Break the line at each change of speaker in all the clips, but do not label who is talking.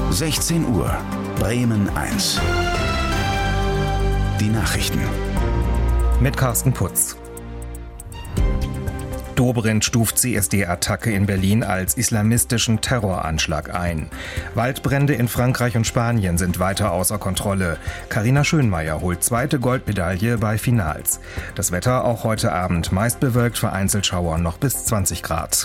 16 Uhr, Bremen 1. Die Nachrichten.
Mit Carsten Putz. Dobrindt stuft CSD-Attacke in Berlin als islamistischen Terroranschlag ein. Waldbrände in Frankreich und Spanien sind weiter außer Kontrolle. Carina Schönmeier holt zweite Goldmedaille bei Finals. Das Wetter auch heute Abend meist bewölkt, vereinzelt Schauern noch bis 20 Grad.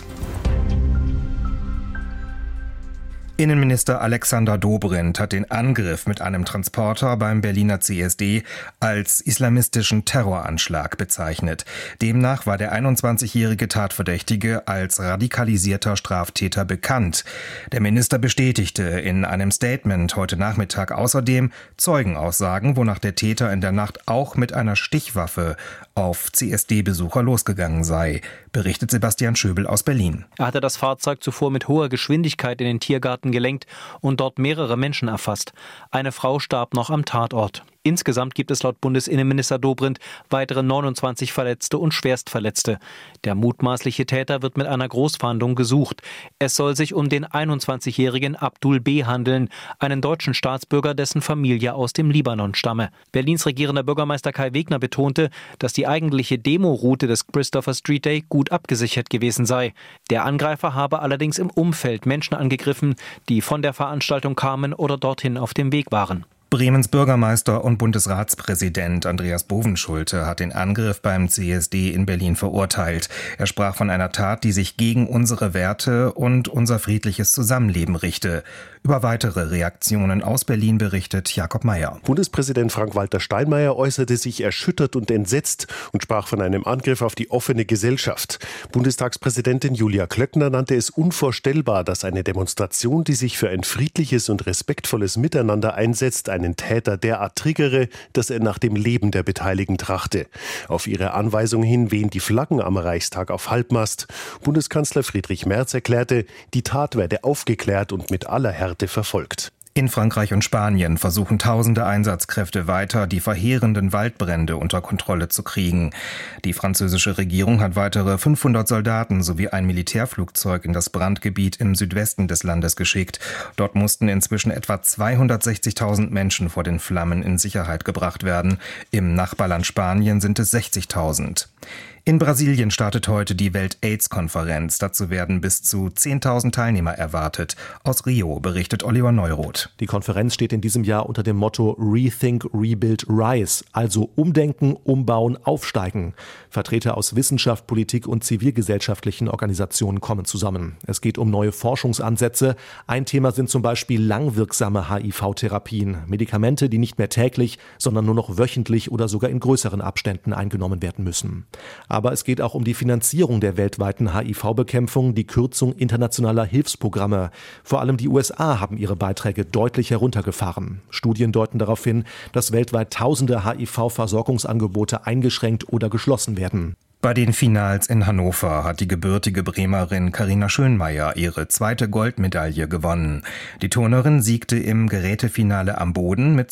Innenminister Alexander Dobrindt hat den Angriff mit einem Transporter beim Berliner CSD als islamistischen Terroranschlag bezeichnet. Demnach war der 21-jährige Tatverdächtige als radikalisierter Straftäter bekannt. Der Minister bestätigte in einem Statement heute Nachmittag außerdem Zeugenaussagen, wonach der Täter in der Nacht auch mit einer Stichwaffe auf CSD-Besucher losgegangen sei, berichtet Sebastian Schöbel aus Berlin.
Er hatte das Fahrzeug zuvor mit hoher Geschwindigkeit in den Tiergarten gelenkt und dort mehrere Menschen erfasst. Eine Frau starb noch am Tatort. Insgesamt gibt es laut Bundesinnenminister Dobrindt weitere 29 Verletzte und Schwerstverletzte. Der mutmaßliche Täter wird mit einer Großfahndung gesucht. Es soll sich um den 21-jährigen Abdul B. handeln, einen deutschen Staatsbürger, dessen Familie aus dem Libanon stamme. Berlins regierender Bürgermeister Kai Wegner betonte, dass die eigentliche Demoroute des Christopher Street Day gut abgesichert gewesen sei. Der Angreifer habe allerdings im Umfeld Menschen angegriffen, die von der Veranstaltung kamen oder dorthin auf dem Weg waren.
Bremens Bürgermeister und Bundesratspräsident Andreas Bovenschulte hat den Angriff beim CSD in Berlin verurteilt. Er sprach von einer Tat, die sich gegen unsere Werte und unser friedliches Zusammenleben richte. Über weitere Reaktionen aus Berlin berichtet Jakob Mayer.
Bundespräsident Frank-Walter Steinmeier äußerte sich erschüttert und entsetzt und sprach von einem Angriff auf die offene Gesellschaft. Bundestagspräsidentin Julia Klöckner nannte es unvorstellbar, dass eine Demonstration, die sich für ein friedliches und respektvolles Miteinander einsetzt, einen Täter derart triggere, dass er nach dem Leben der Beteiligten trachte. Auf ihre Anweisung hin wehen die Flaggen am Reichstag auf Halbmast. Bundeskanzler Friedrich Merz erklärte, die Tat werde aufgeklärt und mit aller Härte verfolgt.
In Frankreich und Spanien versuchen tausende Einsatzkräfte weiter, die verheerenden Waldbrände unter Kontrolle zu kriegen. Die französische Regierung hat weitere 500 Soldaten sowie ein Militärflugzeug in das Brandgebiet im Südwesten des Landes geschickt. Dort mussten inzwischen etwa 260.000 Menschen vor den Flammen in Sicherheit gebracht werden. Im Nachbarland Spanien sind es 60.000. In Brasilien startet heute die Welt-AIDS-Konferenz. Dazu werden bis zu 10.000 Teilnehmer erwartet. Aus Rio berichtet Oliver Neuroth.
Die Konferenz steht in diesem Jahr unter dem Motto Rethink, Rebuild, Rise, also Umdenken, Umbauen, Aufsteigen. Vertreter aus Wissenschaft, Politik und zivilgesellschaftlichen Organisationen kommen zusammen. Es geht um neue Forschungsansätze. Ein Thema sind zum Beispiel langwirksame HIV-Therapien, Medikamente, die nicht mehr täglich, sondern nur noch wöchentlich oder sogar in größeren Abständen eingenommen werden müssen. Aber es geht auch um die Finanzierung der weltweiten HIV-Bekämpfung, die Kürzung internationaler Hilfsprogramme. Vor allem die USA haben ihre Beiträge deutlich heruntergefahren. Studien deuten darauf hin, dass weltweit tausende HIV-Versorgungsangebote eingeschränkt oder geschlossen werden.
Bei den Finals in Hannover hat die gebürtige Bremerin Carina Schönmeier ihre zweite Goldmedaille gewonnen. Die Turnerin siegte im Gerätefinale am Boden mit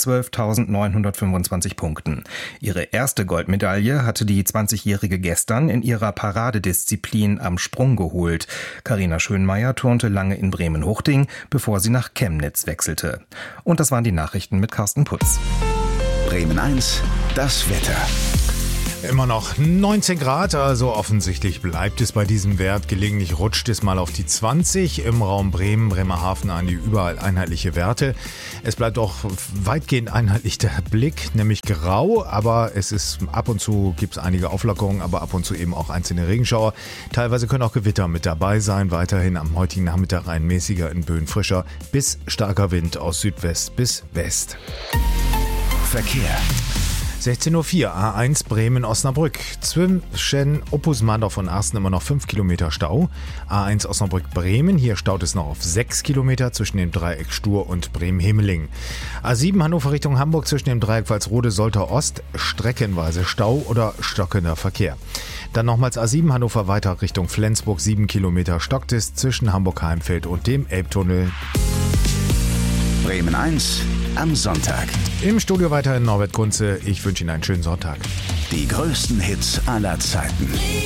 12.925 Punkten. Ihre erste Goldmedaille hatte die 20-Jährige gestern in ihrer Paradedisziplin am Sprung geholt. Carina Schönmeier turnte lange in Bremen-Huchting, bevor sie nach Chemnitz wechselte. Und das waren die Nachrichten mit Carsten Putz.
Bremen 1, das Wetter.
Immer noch 19 Grad, also offensichtlich bleibt es bei diesem Wert. Gelegentlich rutscht es mal auf die 20. Im Raum Bremen, Bremerhaven an die überall einheitliche Werte. Es bleibt auch weitgehend einheitlich der Blick, nämlich grau, aber es ist ab und zu gibt es einige Auflockerungen, aber ab und zu eben auch einzelne Regenschauer. Teilweise können auch Gewitter mit dabei sein. Weiterhin am heutigen Nachmittag ein mäßiger, in Böen frischer bis starker Wind aus Südwest bis West.
Verkehr.
16.04 Uhr, A1 Bremen-Osnabrück. Zwischen Oppusmandorf und Arsten immer noch 5 Kilometer Stau. A1 Osnabrück-Bremen, hier staut es noch auf 6 Kilometer zwischen dem Dreieck Stur und Bremen-Hemeling. A7 Hannover Richtung Hamburg zwischen dem Dreieck Walsrode-Soltau-Ost, streckenweise Stau oder stockender Verkehr. Dann nochmals A7 Hannover weiter Richtung Flensburg, 7 Kilometer stockt es zwischen Hamburg-Heimfeld und dem Elbtunnel.
Bremen 1 am Sonntag.
Im Studio weiterhin Norbert Kunze. Ich wünsche Ihnen einen schönen Sonntag.
Die größten Hits aller Zeiten.